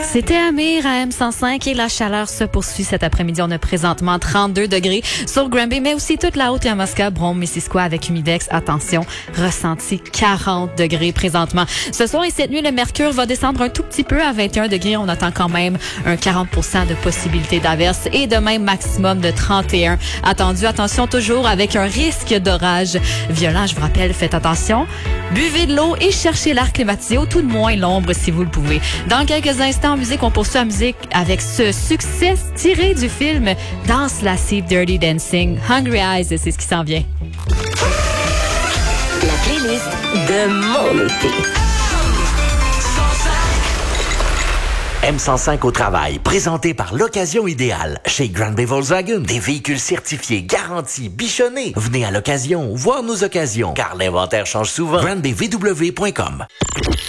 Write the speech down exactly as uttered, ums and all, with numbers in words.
C'était Amir à M cent cinq et la chaleur se poursuit cet après-midi. On a présentement trente-deux degrés sur Granby, mais aussi toute la Haute-Yamaska, Brome, Missisquoi avec Humidex. Attention, ressenti quarante degrés présentement. Ce soir et cette nuit, le mercure va descendre un tout petit peu à vingt et un degrés. On attend quand même un quarante pour cent de possibilité d'averse et demain maximum de trente et un attendu. Attention toujours avec un risque d'orage violent. Je vous rappelle, faites attention. Buvez de l'eau et cherchez l'air climatisé ou tout de moins l'ombre si vous le pouvez. Dans quelques instants en musique, on poursuit la musique avec ce succès tiré du film Danse lascive Dirty Dancing. Hungry Eyes, c'est ce qui s'en vient. La playlist de mon été. M cent cinq au travail, présenté par l'Occasion Idéale. Chez Granby Volkswagen, des véhicules certifiés, garantis, bichonnés. Venez à l'Occasion, voir nos occasions, car l'inventaire change souvent. granby v w point com